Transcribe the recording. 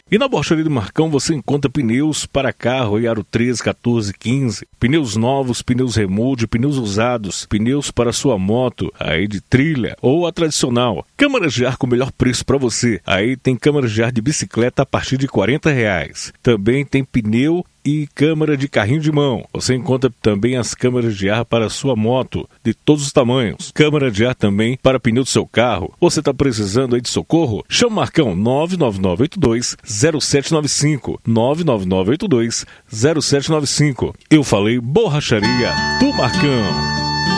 E na Borracharia do Marcão você encontra pneus para carro e aro 13, 14, 15, pneus novos, pneus remold, pneus usados, pneus para sua moto, aí de trilha ou a tradicional. Câmara de ar com o melhor preço para você. Aí tem câmara de ar de bicicleta a partir de R$40. Também tem pneu e câmara de carrinho de mão. Você encontra também as câmaras de ar para sua moto, de todos os tamanhos. Câmara de ar também para pneu do seu carro. Você está precisando aí de socorro? Chama o Marcão 99982-0795. 99982-0795. Eu falei Borracharia do Marcão.